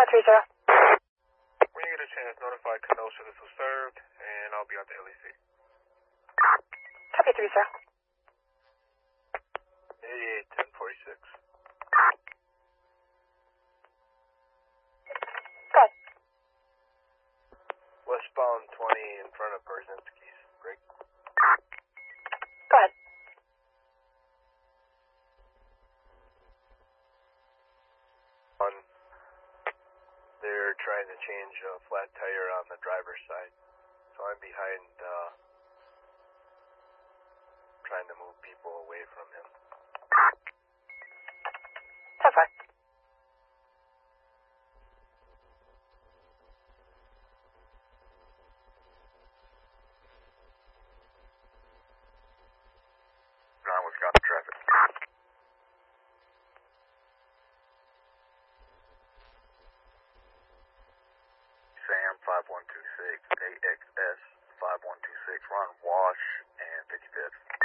30. When you get a chance, notify Kenosha this was served, and I'll be out the LEC. Copy 30. 88 1046. Go ahead. Westbound 20 in front of Brzezinski's. Break. Go ahead. They're trying to change a flat tire on the driver's side. So I'm behind, trying to move people away from him. 10-4. Wisconsin traffic. Sam 5126, AXS 5126, run Wash and 55th.